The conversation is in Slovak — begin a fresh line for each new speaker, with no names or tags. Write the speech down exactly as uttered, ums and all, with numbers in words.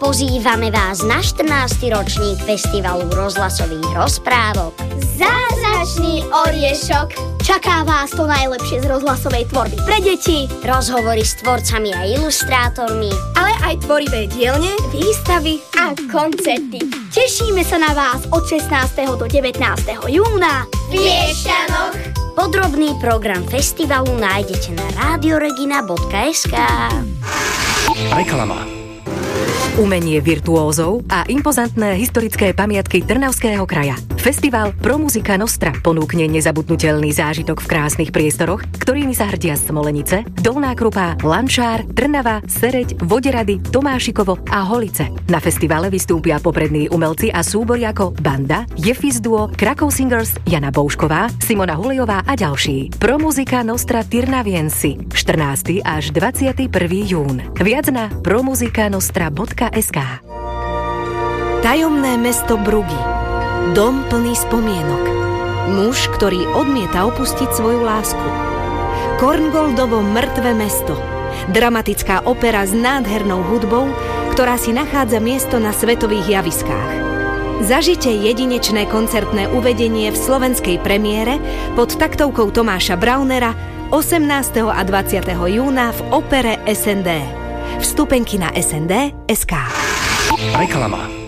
Pozývame vás na štrnásty ročník Festivalu rozhlasových rozprávok.
Zázračný oriešok. Čaká vás to najlepšie z rozhlasovej tvorby pre deti,
Rozhovory s tvorcami a ilustrátormi,
ale aj tvorivé dielne, výstavy a koncerty. Tešíme sa na vás od šestnásteho do devätnásteho júna v Piešťanoch.
Podrobný program festivalu nájdete na radioregina bodka es ká.
Reklama.
Umenie virtuózov a impozantné historické pamiatky Trnavského kraja. Festival Pro Musica Nostra ponúkne nezabudnutelný zážitok v krásnych priestoroch, ktorými sa hrdia Smolenice, Dolná Krupá, Lančár, Trnava, Sereď, Voderady, Tomášikovo a Holice. Na festivale vystúpia poprední umelci a súbory ako Banda, Jeffis Duo, Krakov Singers, Jana Boušková, Simona Hulejová a ďalší. Pro Musica Nostra Tyrnaviensi štrnásteho až dvadsiateho prvého jún. Viac na promusicanostra bodka es ká.
Tajomné mesto Brugy. Dom plný spomienok. Muž, ktorý odmieta opustiť svoju lásku. Korngoldovo mŕtve mesto. Dramatická opera s nádhernou hudbou, ktorá si nachádza miesto na svetových javiskách. Zažite jedinečné koncertné uvedenie v slovenskej premiére pod taktovkou Tomáša Braunera osemnásteho a dvadsiateho júna v opere es en dé. Vstupenky na es en dé bodka es ká.
Reklama.